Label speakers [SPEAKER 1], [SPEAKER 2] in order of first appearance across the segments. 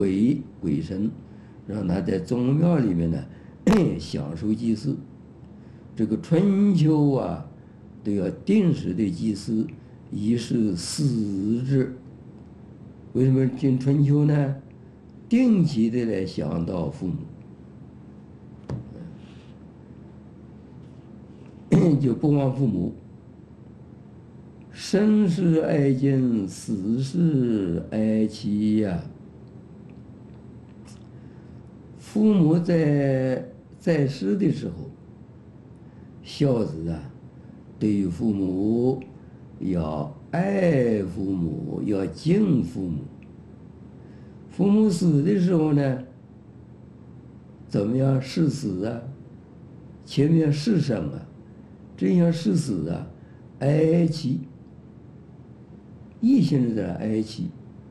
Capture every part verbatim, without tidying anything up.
[SPEAKER 1] 鬼鬼神，让他在宗庙里面呢享受祭祀。这个春秋啊，都要定时的祭祀，以示死之。为什么进春秋呢？定期的来想到父母，就不忘父母。生是爱敬，死是爱妻呀。父母在在世的时候，孝子啊，对于父母要爱父母，要敬父母。父母死的时候呢，怎么样？是死啊，前面是生啊，这样是死啊，哀戚，一心是在哀戚，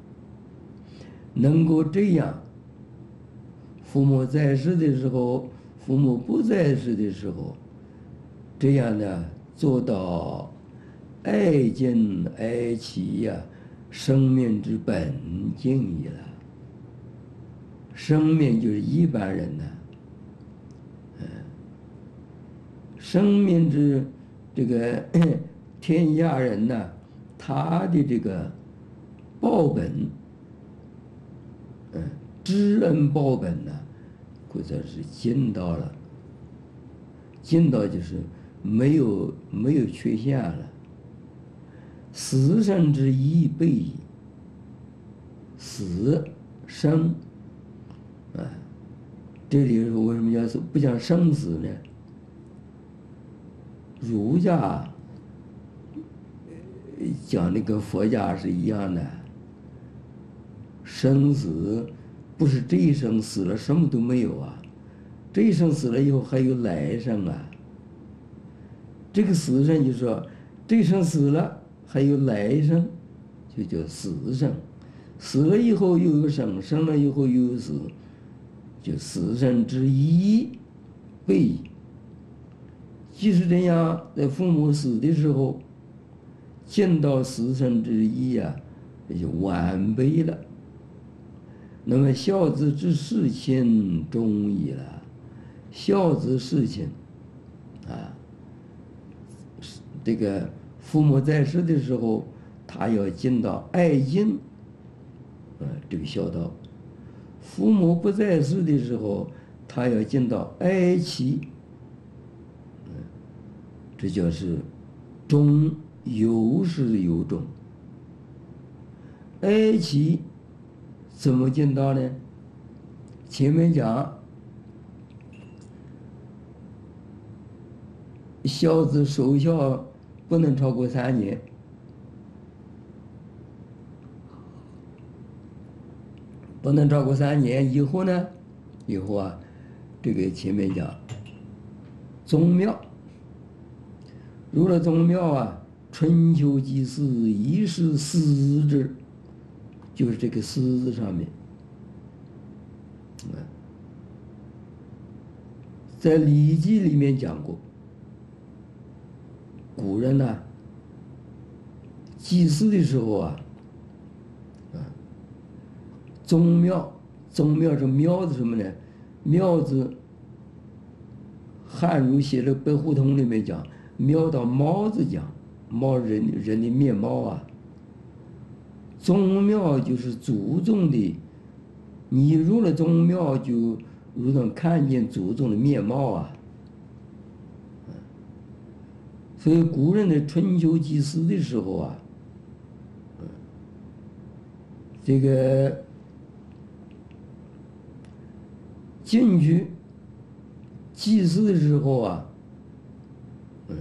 [SPEAKER 1] 能够这样。父母在世的时候，父母不在世的时候，这样呢，做到爱敬哀戚呀，生命之本敬矣了。生命就是一般人呢，嗯，生命之这个天下人呢，他的这个报本，嗯，知恩报本呢，或者是尽到了，尽到就是没有没有缺陷了。死生之一备矣，死生。啊，这里为什么叫不讲生死呢？儒家讲那跟佛家是一样的，生死不是这一生死了什么都没有啊，这一生死了以后还有来生啊。这个死生就说这一生死了还有来生，就叫死生。死了以后又有生，生了以后又有死。就死生之一备矣。即使这样，在父母死的时候，见到死生之一呀、啊，也就完备了。那么孝子之事亲终矣了。孝子事亲，啊，这个父母在世的时候，他要尽到爱敬，啊，这个孝道。父母不在世的时候，他要尽到哀戚，嗯，这就是忠，有始有终。哀戚怎么尽到呢？前面讲，孝子守孝不能超过三年。不能超过三年以后呢？以后啊，这个前面讲，宗庙入了宗庙啊，春秋祭祀，一是司之，就是这个司字上面，啊，在《礼记》里面讲过，古人呢、啊，祭祀的时候啊。宗庙，宗庙是庙字什么呢？庙字，汉儒写的白胡同里面讲，庙到貌字讲，貌人人的面貌啊。宗庙就是祖宗的，你入了宗庙就如同看见祖宗的面貌啊。所以古人的春秋祭祀的时候啊，这个。进去祭祀的时候啊，嗯，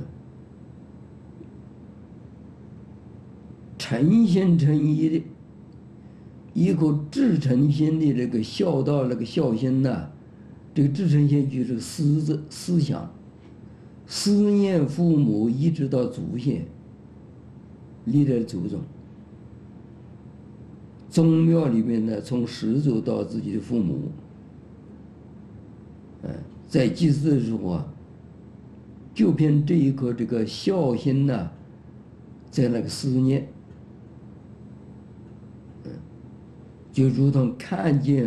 [SPEAKER 1] 诚心诚意的，一颗至诚心的这个孝道，那个孝心呐、啊，这个至诚心就是思字思想，思念父母一直到祖先，历代祖宗。宗庙里面呢，从始祖到自己的父母。嗯，在祭祀的时候啊，就凭这一颗这个孝心呐、啊，在那个思念，嗯，就如同看见